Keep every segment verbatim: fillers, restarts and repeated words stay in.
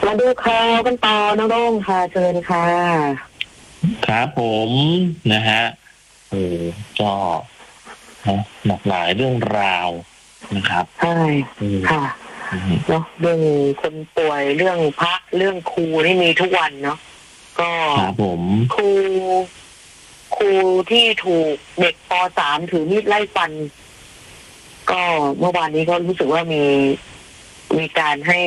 มาดูข่าวกันต่อน้องโด่งค่ะเชิญค่ะครับผมนะฮะเออก็หลากหลายเรื่องราวนะครับใช่ค่ะเนาะเรื่องคนป่วยเรื่องพระเรื่องครูนี่มีทุกวันเนาะก็ครับผมครูครูที่ถูกเด็กป.สามถือมีดไล่ฟันก็เมื่อวานนี้ก็รู้สึกว่ามีมีการให้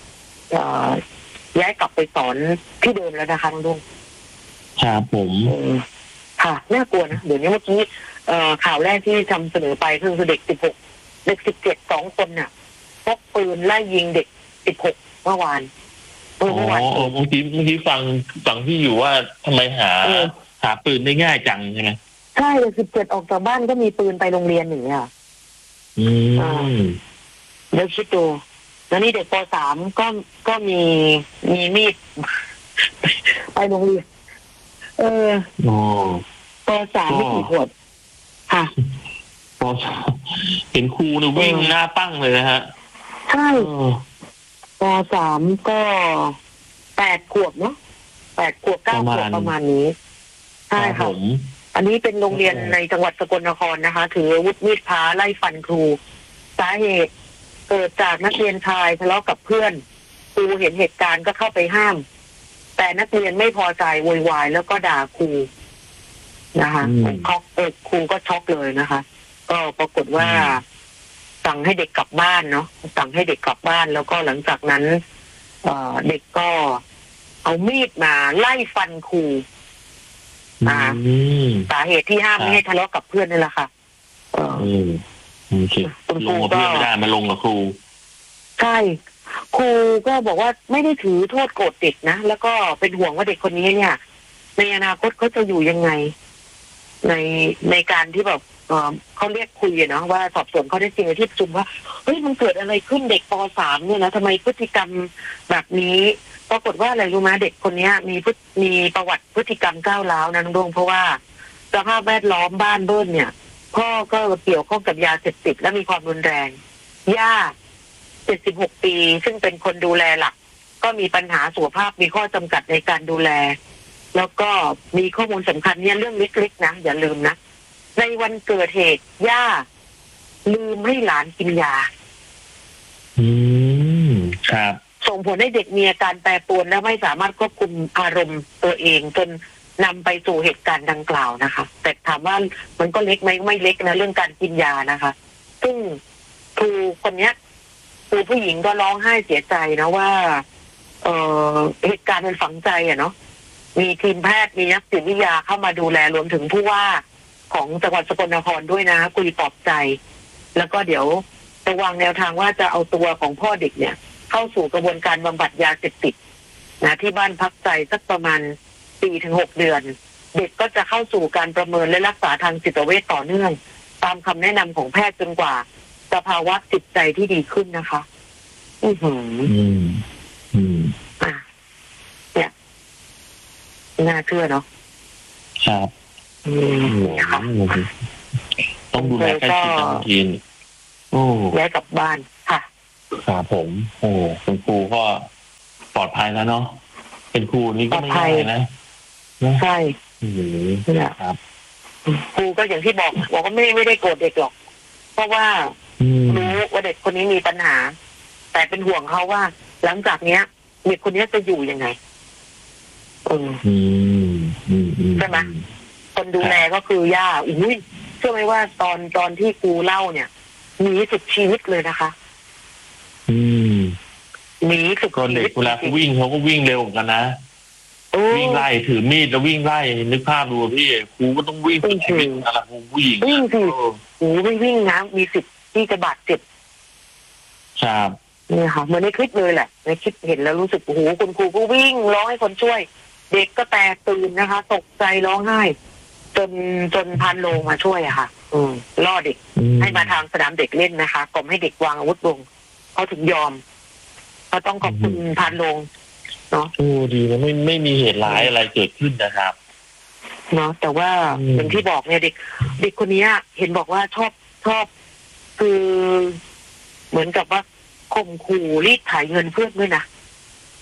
ย้ายกลับไปสอนที่เดิมแล้วนะคะน้องดุ้งครับผมค่ะน่ากลัวนะเดี๋ยวนี้เมื่อกี้ข่าวแรกที่ทำเสนอไปคือเด็กสิบหกเด็กสิบเจ็ดสองคนน่ะพกปืนไล่ยิงเด็กสิบหกเมื่อวานเมื่อวานเมื่อกี้เมื่อกี้ฟังฟังที่อยู่ว่าทำไมหาหาปืนได้ง่ายจังใช่ไหมใช่สิบเจ็ดออกจากบ้านก็มีปืนไปโรงเรียนอย่างเงี้ยอืมเดี๋ยวคิดดูแล้วนี่เด็กป.สามก็ก็มีมีมีดไปโรงเรียนเออป.สามไม่กี่ขวบค่ะป.สามเห็นครูเนี่ยวิ่งหน้าปั้งเลยนะฮะใช่ป.สามก็แปดขวบเนาะแปดขวบเก้าขวบประมาณนี้ใช่ค่ะอันนี้เป็นโรงเรียนในจังหวัดสกลนครนะคะถืออาวุธมีดพระไล่ฟันครูสาเหตุเกิดจากนักเรียนชายทะเลาะกับเพื่อนครูเห็นเหตุการณ์ก็เข้าไปห้ามแต่นักเรียนไม่พอใจโวยวายแล้วก็ด่าครูนะคะช็อกเออครูก็ช็อกเลยนะคะก็ปรากฏว่าสั่งให้เด็กกลับบ้านเนาะสั่งให้เด็กกลับบ้านแล้วก็หลังจากนั้นเอ่อเด็กก็เอามีดมาไล่ฟันครูนะคะสาเหตุที่ห้ามไม่ให้ทะเลาะกับเพื่อนนี่แหละค่ะเออลงกับเพื่อนไม่ได้มาลงกับครูใช่ครูก็บอกว่าไม่ได้ถือโทษโกรธเด็กนะแล้วก็เป็นห่วงว่าเด็กคนนี้เนี่ยในอนาคตเขาจะอยู่ยังไงในในการที่แบบเออเขาเรียกคุยเนาะว่าสอบสวนเขาได้จริงที่ประชุมว่าเฮ้ยมันเกิดอะไรขึ้นเด็กป.สามเนี่ยนะทำไมพฤติกรรมแบบนี้ปรากฏว่าอะไรรู้ไหมเด็กคนนี้มีมีประวัติพฤติกรรมก้าวร้าวนะน้องดวงเพราะว่าสภาพแวดล้อมบ้านเบิ้ลเนี่ยพ่อก็เกี่ยวข้องกับยาเสพติดและมีความรุนแรงย่าเจ็ดสิบหกปีซึ่งเป็นคนดูแลหลักก็มีปัญหาสุขภาพมีข้อจำกัดในการดูแลแล้วก็มีข้อมูลสำคัญเนี่ยเรื่องเล็กๆนะอย่าลืมนะในวันเกิดเหตุย่าลืมให้หลานกินยาอืมครับส่งผลให้เด็กมีอาการแปรปรวนและไม่สามารถควบคุมอารมณ์ตัวเองจนนำไปสู่เหตุการณ์ดังกล่าวนะคะแต่ถามว่ามันก็เล็กไหมไม่เล็กนะเรื่องการกินยานะคะซึ่งครูคนเนี้ยครูผู้หญิงก็ร้องไห้เสียใจนะว่าเอ่อเหตุการณ์มันฝังใจอ่ะเนาะมีทีมแพทย์มีนักจิตวิทยาเข้ามาดูแลรวมถึงผู้ว่าของจังหวัดสกลนครด้วยนะคุยปลอบใจแล้วก็เดี๋ยวจะวางแนวทางว่าจะเอาตัวของพ่อเด็กเนี่ยเข้าสู่กระบวนการบำบัดยาเสพติดนะที่บ้านพักใจสักประมาณปีถึงหกเดือนเด็กก็จะเข้าสู่การประเมินและรักษาทางจิตเวชต่อเนื่องตามคำแนะนำของแพทย์จนกว่าสภาวะจิตใจที่ดีขึ้นนะคะอือหืออืมอืมอ่ะเนี่ยน่าเชื่อเนาะครับอืมค่ะต้องดูแลใกล้ชิดทั้งทีมโอ้ย้ายกลับบ้านค่ะครับผมโอ้คุณครูก็ปลอดภัยแล้วเนาะเป็นครูนี่ก็ไม่ง่ายนะใช่ครับครูก็อย่างที่บอกบอกว่าไม่ไม่ได้โกรธเด็กหรอกเพราะว่ารู้ว่าเด็กคนนี้มีปัญหาแต่เป็นห่วงเขาว่าหลังจากเนี้ยเด็กคนนี้จะอยู่ยังไงอืมใช่ไหมคนดูแลก็คือย่าอุ้ยเชื่อไหมว่าตอนตอนที่ครูเล่าเนี่ยหนีสุดชีวิตเลยนะคะอืมหนีสุดชีวิตเด็กเวลาเขาวิ่งเขาก็วิ่งเร็วกันนะวิ่งไล่ถือมีดแล้ววิ่งไล่นึกภาพดูพี่ครูก็ต้องวิ่งสุดชีวิตอะไรครูผู้หญิงวิ่งสิโอ้ไม่วิ่งนะมีสิทธิ์ที่จะบาดเจ็บครับเนี่ยค่ะเหมือนในคลิปเลยแหละในคลิปเห็นแล้วรู้สึกโอ้โหคุณครูก็วิ่งร้องให้คนช่วยเด็กก็แตกตื่นนะคะตกใจร้องไห้จนจนพันโลงมาช่วยอะค่ะอืมล่อเด็กให้มาทางสนามเด็กเล่นนะคะกล่อมให้เด็กวางอาวุธลงเขาถึงยอมเขาต้องขอบคุณพันโลงเนาะโอ้ดีนะไม่ไม่มีเหตุร้ายอะไรเกิดขึ้นนะครับเนาะแต่ว่าอย่างที่บอกเนี่ยเด็กเด็กคนนี้เห็นบอกว่าชอบชอบคือเหมือนกับว่าข่มขู่รีดไถเงินเพื่อนด้วยนะ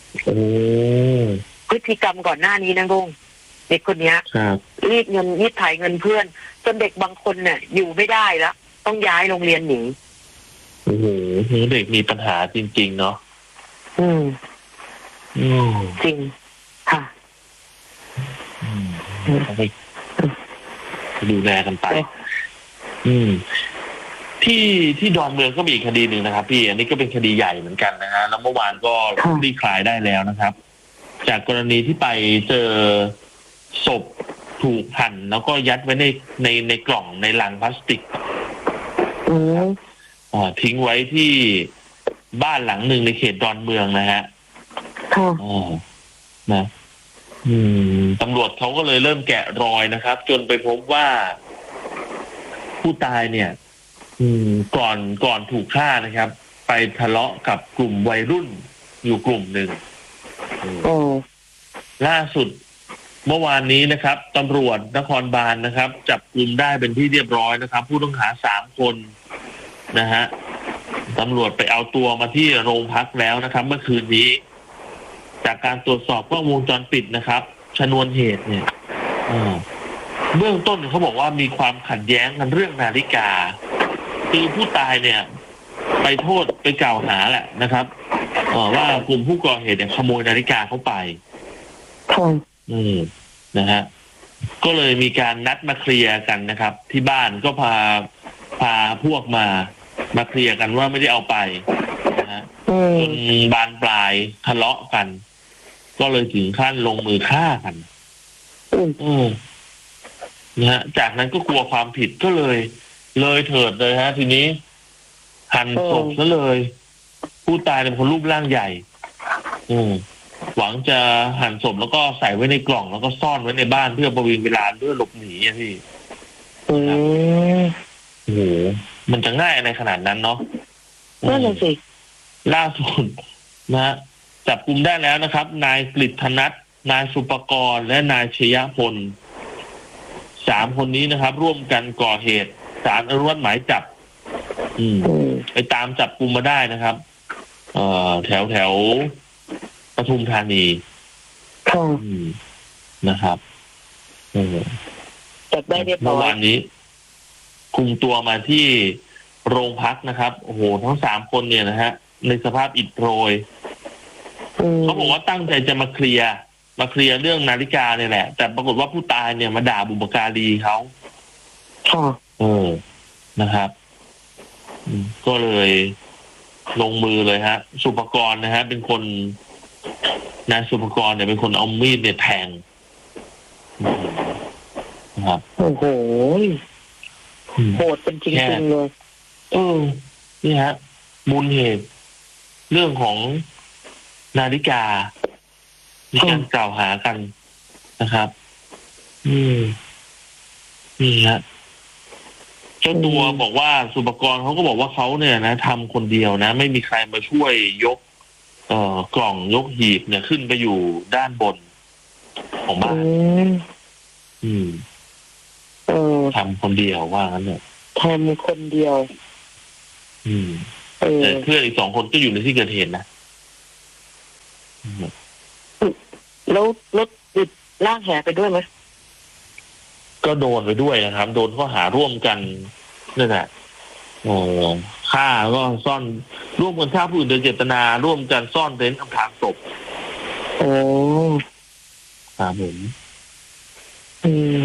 โอ้พฤติกรรมก่อนหน้านี้นะลุงเด็กคนเนี้ยครับรีดเงินรีดไถเงินเพื่อนจนเด็กบางคนเนี่ยอยู่ไม่ได้แล้วต้องย้ายโรงเรียนหนีโอ้โหเด็กมีปัญหาจริงๆเนาะอืมอืมจริงค่ะอืมต้องไปดูแลกันไป อืม ที่ที่ดอนเมืองก็มีอีกคดีหนึ่งนะครับพี่อันนี้ก็เป็นคดีใหญ่เหมือนกันนะฮะแล้วเมื่อวานก็คลี่คลายได้แล้วนะครับ จากกรณีที่ไปเจอศพถูกหั่นแล้วก็ยัดไว้ในในในกล่องในลังพลาสติกอืมอ่าทิ้งไว้ที่บ้านหลังหนึ่งในเขตดอนเมืองนะฮะค่ะอ่านะ อืมตำรวจเขาก็เลยเริ่มแกะรอยนะครับ จนไปพบว่าผู้ตายเนี่ย อืม ก่อนก่อนถูกฆ่านะครับ ไปทะเลาะกับกลุ่มวัยรุ่นอยู่กลุ่มหนึ่งโอ้ล่าสุดเมื่อวานนี้นะครับตำรวจนครบาลนะครับ จับกลุ่มได้เป็นที่เรียบร้อยนะครับ ผู้ต้องหาสามคนนะฮะตำรวจไปเอาตัวมาที่โรงพักแล้วนะครับ เมื่อคืนนี้ จากการตรวจสอบกล้องวงจรปิดนะครับชนวนเหตุเนี่ยอ่าเบื้องต้นเขาบอกว่ามีความขัดแย้งกันเรื่องนาฬิกาคือผู้ตายเนี่ย ไปโทษไปกล่าวหาแหละนะครับเอ่อว่ากลุ่มผู้ก่อเหตุเนี่ยขโมยนาฬิกาเขาไปค่ะอืมนะฮะก็เลยมีการนัดมาเคลียร์กันนะครับ ที่บ้านก็พาพาพวกมามาเคลียร์กันว่าไม่ได้เอาไปนะฮะอืมจนบานปลายทะเลาะกัน ก็เลยถึงขั้นลงมือฆ่ากันอืมอืมนะฮะจากนั้นก็กลัวความผิดก็เลย เลยเถิดเลยฮะ ทีนี้หั่นศพซะเลย ผู้ตายเป็นคนรูปร่างใหญ่ อืมหวังจะหั่นศพแล้วก็ใส่ไว้ในกล่องแล้วก็ซ่อนไว้ในบ้านเพื่อประวิงเวลาเพื่อหลบหนีอะพี่อืมโอ้โหมันจะง่ายอะไรขนาดนั้นเนาะนั่นแหละสิล่าสุดนะฮะจับกุมได้แล้วนะครับ นายกฤษณัทนายสุปกรณ์และนายชยพลสามคนนี้นะครับ ร่วมกันก่อเหตุศาลอนุมัติหมายจับ อืมอืมไปตามจับกุมมาได้นะครับ เอ่อ แถวแถวปทุมธานีค่ะอืมนะครับเออจับได้เรียบร้เมื่ออยวานนี้ คุมตัวมาที่โรงพักนะครับโอ้โหทั้งสามคนเนี่ยนะฮะ ในสภาพอิดโรยอืมเขาบอกว่าตั้งใจจะมาเคลียร์มาเคลียร์เรื่องนาฬิกาเนี่ยแหละ แต่ปรากฏว่าผู้ตายเนี่ยมาด่าบุปการีเขาค่ะเออนะครับอืมก็เลยลงมือเลยฮะ สุภกรนะฮะ เป็นคนนายสุภกรเนี่ยเป็นคนเอามีดเนี่ยแทงอืมนะครับโอ้โหอืมโหดเป็นจริงๆเลยเออนี่ฮะมูลเหตุ เรื่องของนาฬิกา มีการกล่าวหากันนะครับ อืมนี่ฮะเจ้าตัวบอกว่าสุปกรณ์เขาก็บอกว่าเขาเนี่ยนะทำคนเดียวนะ ไม่มีใครมาช่วยยก เอ่อกล่องยกหีบเนี่ยขึ้นไปอยู่ด้านบน ของบ้าอืนมอืมเออทำคนเดียวว่างั้นเนี่ยทำคนเดียวอืมเออแต่เพื่อนอีกสองคนก็อยู่ในที่เกิดเหตุนะอืมแล้วรถติดลากแหไปด้วยไหมก็โดนไปด้วยนะครับ โดนข้อหาร่วมกันนั่นแหละโอ้ฆ่าก็ซ่อนร่วมกันฆ่าผู้อื่นโดยเจตนา ร่วมกันซ่อนเร้นอำพรางศพโอ้ครับผมอืม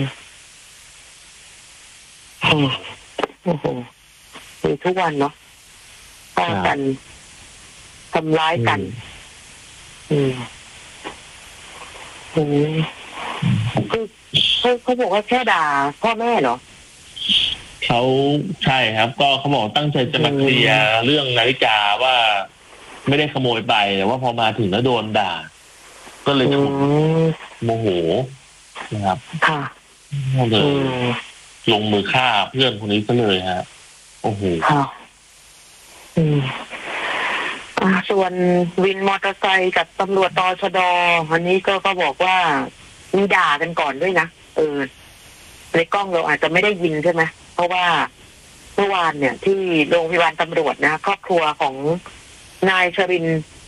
อืมโอ้โหมีทุกวันเนาะฆ่ากันทำร้ายกัน อืมอืมคือเขาเขาบอกว่าแค่ด่าพ่อแม่เหรอเขาใช่ครับ ก็เขาบอกตั้งใจจะมาเคลียร์เรื่องนาฬิกาว่าไม่ได้ขโมยไปแต่ว่าพอมาถึงแล้วโดนด่า ก็เลยอืฉุนมโมโหนะครับค่ะก็เลอืยมลงมือฆ่าเพื่อนคนนี้ก็เลยฮะ โอ้โหค่ะ อืมอ่าส่วนวินมอเตอร์ไซค์กับตำรวจตชดอันนี้ก็ก็บอกว่ามีด่ากันก่อนด้วยนะเออในกล้องเราอาจจะไม่ได้ยินใช่ไหมเพราะว่าเมื่อวานเนี่ย ที่โรงพยาบาลตำรวจนะครอบครัวของนายชรินทร์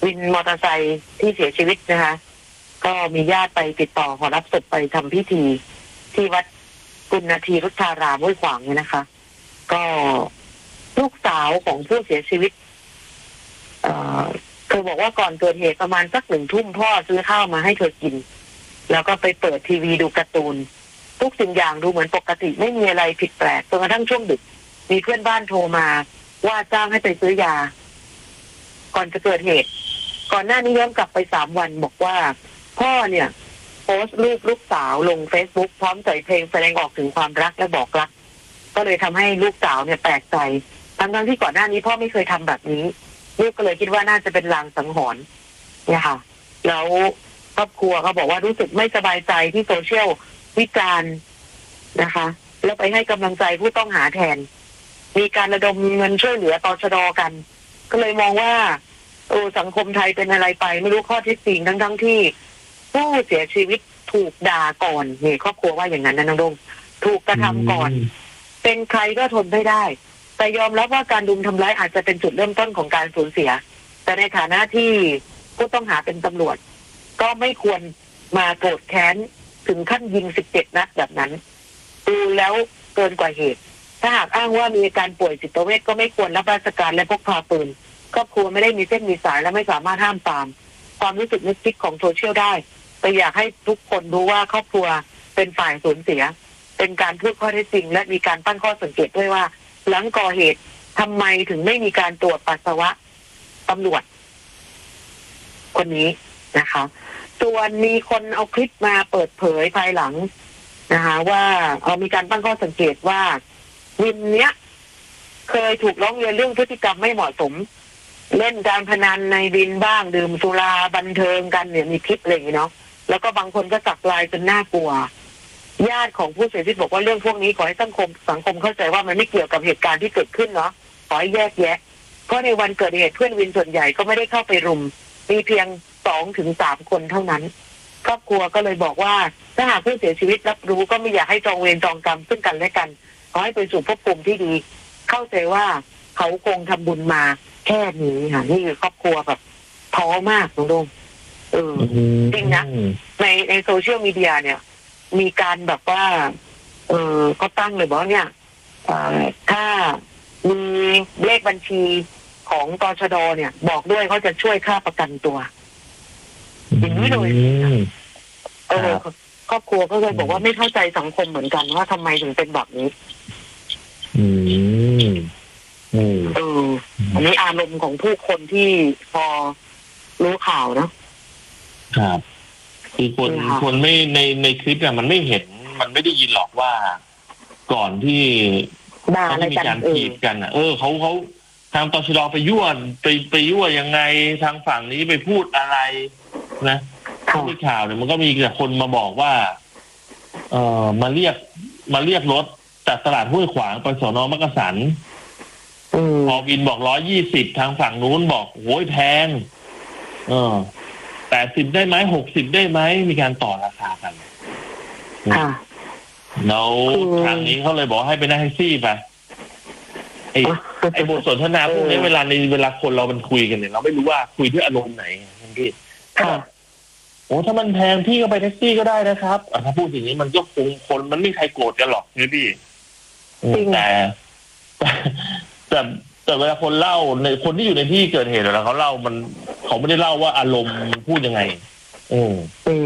วินมอเตอร์ไซค์ที่เสียชีวิตนะคะก็มีญาติไปติดต่อขอรับศพไปทำพิธีที่วัดกุณทีรุทธารามห้วยขวางเนี่ยนะคะก็ลูกสาวของผู้เสียชีวิตเอ่อเธอบอกว่าก่อนเกิดเหตุประมาณสักหนึ่งทุ่มพ่อซื้อข้าวมาให้เธอกินแล้วก็ไปเปิดทีวีดูการ์ตูนทุกสิ่งอย่างดูเหมือนปกติไม่มีอะไรผิดแปลกจนกระทั่งช่วงดึกมีเพื่อนบ้านโทรมาว่าจ้างให้ไปซื้อยาก่อนจะเกิดเหตุก่อนหน้านี้ย้อนกลับไปสามวันบอกว่าพ่อเนี่ยโพสต์รูปลูกสาวลง Facebook พร้อมใส่เพลงแสดงออกถึงความรักและบอกรักก็เลยทำให้ลูกสาวเนี่ยแปลกใจทั้งๆที่ก่อนหน้านี้พ่อไม่เคยทำแบบนี้ลูกก็เลยคิดว่าน่าจะเป็นลางสังหรณ์เนี่ยค่ะแล้วครอบครัวเขาบอกว่ารู้สึกไม่สบายใจที่โซเชียลวิจารณ์นะคะแล้วไปให้กำลังใจผู้ต้องหาแทนมีการระดมเงินช่วยเหลือตชด.กันก็เลยมองว่าเออสังคมไทยเป็นอะไรไปไม่รู้ข้อเท็จจริงทั้งทั้งที่ผู้เสียชีวิตถูกด่าก่อนนี่ครอบครัวว่าอย่างนั้นนะน้องดงถูกกระทำก่อนเป็นใครก็ทนไม่ได้แต่ยอมรับว่าการรุมทำร้ายอาจจะเป็นจุดเริ่มต้นของการสูญเสียแต่ในฐานะที่ผู้ต้องหาเป็นตำรวจก็ไม่ควรมาโกรธแค้นถึงขั้นยิงสิบเจ็ดนัดแบบนั้นดูแล้วเกินกว่าเหตุถ้าหากอ้างว่ามีอาการป่วยจิตเวชก็ไม่ควรรับราชการและพกพาปืนครอบครัวไม่ได้มีเส้นมีสายและไม่สามารถห้ามปรามความรู้สึกนึกคิดของโซเชียลได้แต่อยากให้ทุกคนรู้ว่าครอบครัวเป็นฝ่ายสูญเสียเป็นการพูดข้อเท็จจริงและมีการตั้งข้อสังเกตด้วยว่าหลังก่อเหตุทำไมถึงไม่มีการตรวจปัสสาวะตำรวจคนนี้นะคะส่วนมีคนเอาคลิปมาเปิดเผยภายหลังนะคะว่าเอามีการตั้งข้อสังเกตว่าวินเนี้ยเคยถูกร้องเรียนเรื่องพฤติกรรมไม่เหมาะสมเล่นการพนันในวินบ้างดื่มสุราบันเทิงกันเนี่ยมีคลิปอะไรอย่างนี้เนาะแล้วก็บางคนก็สักลายจนน่ากลัวญาติของผู้เสียชีวิตบอกว่าเรื่องพวกนี้ขอให้สังคมสังคมเข้าใจว่ามันไม่เกี่ยวกับเหตุการณ์ที่เกิดขึ้นเนาะขอให้แยกแยะเพราะในวันเกิดเหตุเพื่อนวินส่วนใหญ่ก็ไม่ได้เข้าไปรุมมีเพียงสองถึงสามคนเท่านั้นครอบครัวก็เลยบอกว่าถ้าหากผู้เสียชีวิตรับรู้ก็ไม่อยากให้จองเวรจองกรรมซึ่งกันและกันขอให้ไปสู่ภพภูมิที่ดีเข้าใจว่าเขาคงทำบุญมาแค่นี้ค่ะนี่คือครอบครัวแบบท้อมากน้องดงเออจริงนะในในโซเชียลมีเดียเนี่ยมีการแบบว่าเออเขาตั้งเลยบอกเนี่ยถ้ามีเลขบัญชีของตชด.เนี่ยบอกด้วยเขาจะช่วยค่าประกันตัวอย่างนี้เลยเออครอบครัวก็เลยบอกว่าไม่เข้าใจสังคมเหมือนกันว่าทำไมถึงเป็นแบบนี้อืมเอออันนี้อารมณ์ของผู้คนที่พอรู้ข่าวนะครับคือคนคนไม่ในในคลิปเนี่ยมันไม่เห็นมันไม่ได้ยินหรอกว่าก่อนที่เขาจะมีการถีบกันอ่ะเออเขาเขาทางตชด.ไปยั่วไปไปยั่วยังไงทางฝั่งนี้ไปพูดอะไรนะที่ข่าวเนี่ยมันก็มีแต่คนมาบอกว่าเออมาเรียกมาเรียกรถจากตลาดห้วยขวางไปสน.มักกะสันพอวินบอกร้อยยี่สิบทางฝั่งนู้นบอกโอ้ยแพงเออแปดสิบได้ไหมหกสิบได้ไหมมีการต่อราคากันแล้วทางนี้เขาเลยบอกให้ไปนั่งแท็กซี่ไปไอ้ไอ้บทสนทนาพวกนี้เวลาในเวลาคนเรามันคุยกันเนี่ยเราไม่รู้ว่าคุยด้วยอารมณ์ไหนพี่โอ้ถ้ามันแพงพี่ก็ไปแท็กซี่ก็ได้นะครับถ้าพูดอย่างนี้มันก็คงคนมันไม่มีใครโกรธกันหรอกนี่พี่แต่แต่แต่เวลาคนเล่าในคนที่อยู่ในที่เกิดเหตุแล้วเขาเล่ามันเขาไม่ได้เล่าว่าอารมณ์พูดยังไงอืม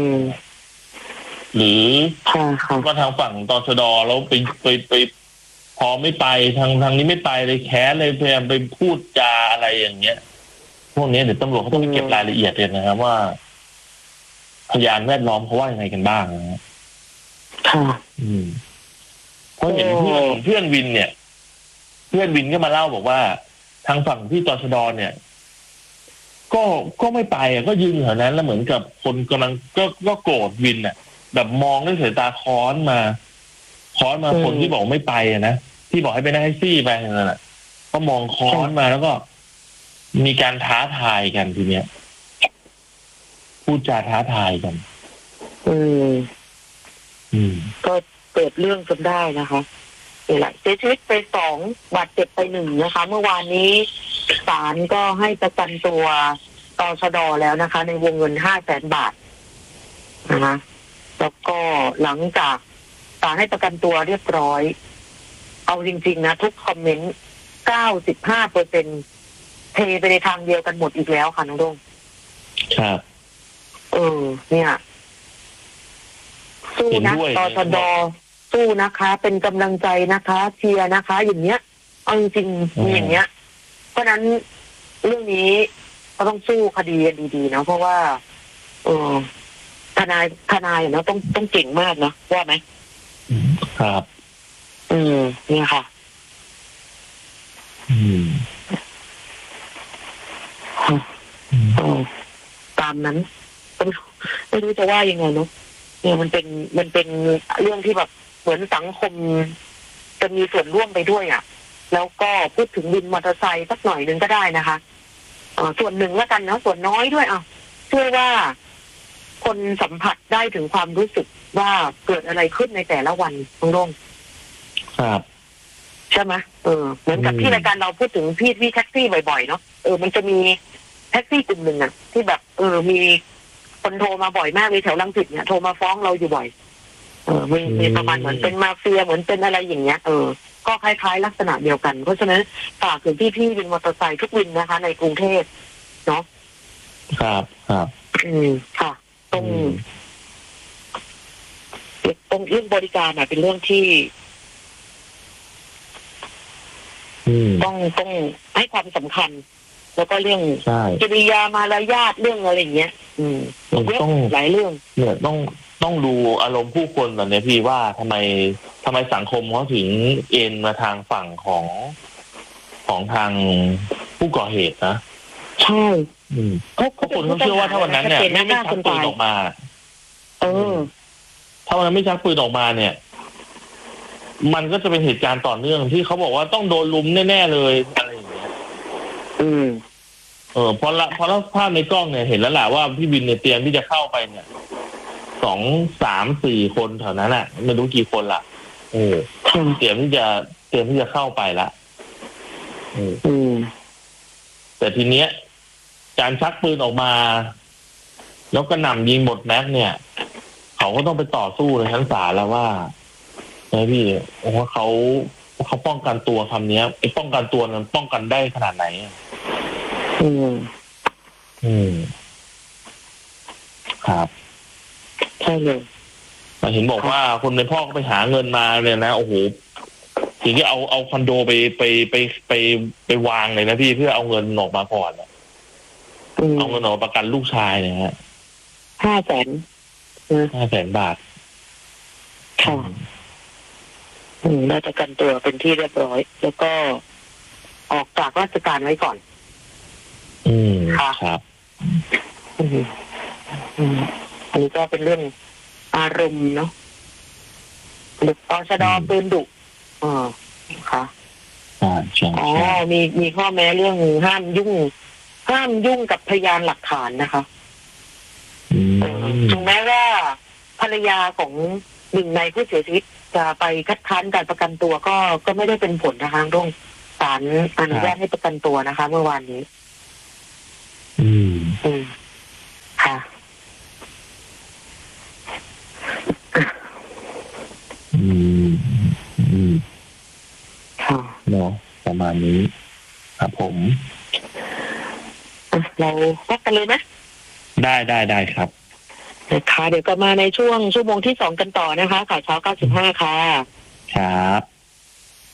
หรือว่าทางฝั่งตชด.แล้วไปไปไปพอไม่ไปทางทางนี้ไม่ไปเลยแค้นเลยพยายามไปพูดจาอะไรอย่างเงี้ยพวกนี้เดี๋ยวตำรวจเขาต้องไปเก็บรายละเอียดเลยนะครับว่าพยานแวดล้อมเขาว่ายังไงกันบ้างนะค่ะอืมเพราะเห็นเพื่อนเพื่อนวินเนี่ยเพื่อนวินก็มาเล่าบอกว่าทางฝั่งที่ตชด.เนี่ยก็ก็ไม่ไปอ่ะก็ยืนแถวนั้นแล้วเหมือนกับคนกำลังก็ก็โกรธวินอ่ะแบบมองด้วยสายตาค้อนมาค้อนมาคนที่บอกไม่ไปอ่ะนะที่บอกให้ไปนั่งแท็กซี่ไปนั่นแหละก็มองค้อนมาแล้วก็มีการท้าทายกันทีเนี้ยพูดจาท้าทายกันอืมอืมก็เกิดเรื่องจนได้นะคะนี่แหละเสียชีวิตไปสองบาดเจ็บไปหนึ่งนะคะเมื่อวานนี้ศาลก็ให้ประกันตัวตชด.แล้วนะคะ ในวงเงินห้าแสนบาทนะคะแล้วก็หลังจากศาลให้ประกันตัวเรียบร้อยเอาจริงๆนะทุกคอมเมนต์ เก้าสิบห้าเปอร์เซ็นต์ เทไปในทางเดียวกันหมดอีกแล้วค่ะน้องดงครับเออเนี่ยสู้นะตชด.สู้นะคะ เป็นกำลังใจนะคะเชียร์นะคะอย่างเงี้ยเอาจริงๆมีอย่างเงี้ยเพราะนั้นเรื่องนี้ก็ต้องสู้คดีกันดีๆนะเพราะว่าเออทนายทนายเนาะต้องต้องเก่งมากนะว่าไหมครับอืมเนี่ยค่ะอืมอ๋อตามนั้นไม่รู้จะว่ายังไงเนาะเนี่ยมันเป็นมันเป็นเรื่องที่แบบเหมือนสังคมจะมีส่วนร่วมไปด้วยอ่ะแล้วก็พูดถึงวินมอเตอร์ไซค์สักหน่อยหนึ่งก็ได้นะคะอ่าส่วนหนึ่งแล้วกันนะส่วนน้อยด้วยอ่ะเชื่อว่าคนสัมผัสได้ถึงความรู้สึกว่าเกิดอะไรขึ้นในแต่ละวันตรงๆครับใช่ไหมเออเหมือนกับที่รายการเราพูดถึงพี่พี่แท็กซี่บ่อยๆเนาะเออมันจะมีแท็กซี่กลุ่มหนึ่งอ่ะที่แบบเออมีคนโทรมาบ่อยมากเลยแถวรังสิตเนี่ยโทรมาฟ้องเราอยู่บ่อยเออมีมีประมาณเหมือนเป็นมาเฟียเหมือนเป็นอะไรอย่างเงี้ยเออก็คล้ายๆลักษณะเดียวกันเพราะฉะนั้นฝากถึงพี่ๆวินมอเตอร์ไซค์ทุกวินนะคะในกรุงเทพเนาะครับครับอืมค่ะตรงตรงเรื่องบริการอ่ะเป็นเรื่องที่ต้องต้องให้ความสำคัญแล้วก็เรื่องจริยามารยาทเรื่องอะไรอย่างเงี้ยอืมต้องหลายเรื่องเนี่ยต้องต้องดูอารมณ์ผู้คนแบบนี้พี่ว่าทำไมทำไมสังคมเขาถึงเอ็นมาทางฝั่งของของทางผู้ก่อเหตุนะใช่เพราะคนเขาเชื่อว่าถ้าวันนั้นเนี่ยไม่ไม่ชักปืนออกมาเออถ้าวันนั้นไม่ชักปืนออกมาเนี่ยมันก็จะเป็นเหตุการณ์ต่อเนื่องที่เขาบอกว่าต้องโดนลุมแน่ๆเลยอะไรอย่างเงี้ยอืมเออพอละพอแล้วภาพในกล้องเนี่ยเห็นแล้วแหละว่าพี่วินเนี่ยเตรียมที่จะเข้าไปเนี่ยสองสามสี่คนแถวนั้นอ่ะไม่รู้กี่คนละเออเตรียมที่จะเตรียมที่จะเข้าไปละอืมแต่ทีเนี้ยการชักปืนออกมาแล้วก็หน่ำยิงหมดแม็กเนี่ยเขาก็ต้องไปต่อสู้ในชั้นศาลแล้วว่าไงพี่โอ้โหเขาเขาป้องกันตัวคำนี้ไอ้ป้องกันตัวนั้นป้องกันได้ขนาดไหนอืมอืมครับใช่เลยมาเห็นบอกว่าคนในพ่อก็ไปหาเงินมาเนี่ยนะโอ้โหถึงจะเอาเอาคอนโดไปไปไปไปไปวางเลยนะพี่เพื่อเอาเงินออกมาก่อนเอาเงินออกประกันลูกชายเนี่ยฮะห้าแสนห้าแสนบาทค่ะอืมได้ประกันตัวเป็นที่เรียบร้อยแล้วก็ออกจากราชการไว้ก่อนอืมค่ะครับอืมอืมอันนี้ก็เป็นเรื่องอารมณ์เนาะตชด.ปืนดุอ๋อค่ะอ่าใช่อ๋อมีมีข้อแม้เรื่องห้ามยุ่งห้ามยุ่งกับพยานหลักฐานนะคะถึงแม้ว่าภรรยาของหนึ่งในผู้เสียชีวิตจะไปคัดค้านการประกันตัวก็ก็ไม่ได้เป็นผลนะคะต้องศาลอนุญาตให้ประกันตัวนะคะเมื่อวานนี้อืมอืมค่ะอืมอืมค่ะเนาะประมาณนี้ครับผมเราพักกันเลยไหมได้ได้ได้ครับนะคะเดี๋ยวก็มาในช่วงชั่วโมงที่สองกันต่อนะคะข่าวเช้าเก้าสิบห้าค่ะครับ